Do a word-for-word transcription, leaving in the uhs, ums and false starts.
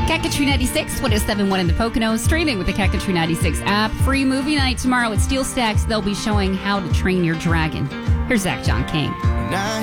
Cat Country ninety-six, one oh seven point one in the Poconos, streaming with the Cat Country ninety-six app. Free movie night tomorrow at Steel Stacks. They'll be showing How to Train Your Dragon. Here's Zach John King.